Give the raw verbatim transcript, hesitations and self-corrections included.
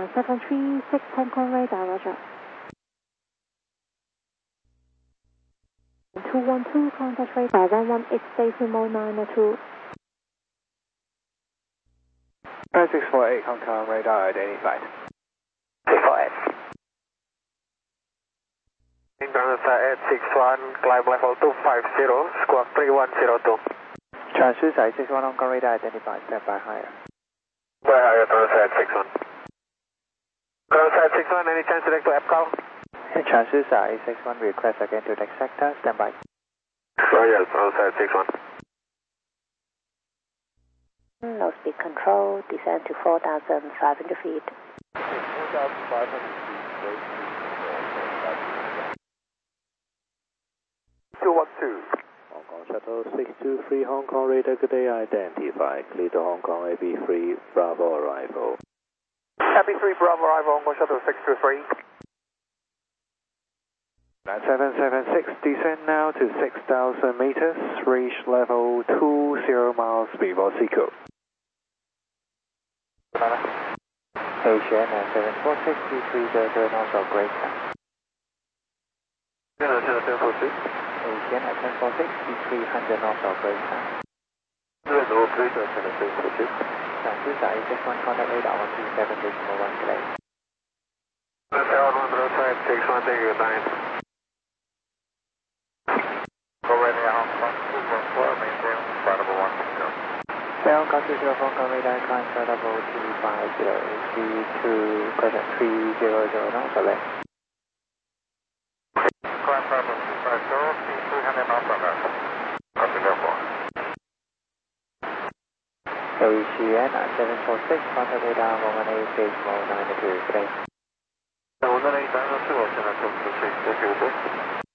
seven three six Hong Kong radar, roger. two one two, contact radar one one eight decimal nine two. five six four eight Hong Kong radar identified. six four eight. Transfer eight six one, climb level two five zero, squawk three one zero two. Transducer eight six one Hong Kong radar identified, stand by higher. By higher, transfer eight six one. Transfer eight six one, any chance direct to F-call? Transducer eight six one, request again to next sector, stand by. Oh yes, transfer eight six one. Low speed control, descend to four thousand five hundred feet. four thousand five hundred feet, two one two. Hong Kong Shuttle six two three Hong Kong radar, good day, identified. Clear to Hong Kong A B three, Bravo arrival. A B three Bravo arrival, Hong Kong Shuttle six two three. nine seven seven six, descend now to six thousand meters, reach level two zero miles before Seco. Asia nine seven four six, two three zero zero, north of Great Town. nine seven four six. Asia nine seven four six, two three hundred north of Great Town. Hello, please, nine seven four six. Transducer eight six one, contact radar one two seven decimal one claim. seven one zero five six one, thank you, nine. Already Hong Kong two one four, maintain Bravo one zero. Hong Kong two zero, Hong Kong radar, climb level two five zero, three two, present three zero zero, north of left. Climb level two five zero, three hundred north of left. Copy, therefore. Asia nine seven four six, contact radar one one eight decimal nine two, claim. one one eight nine two，我现在控制是九九。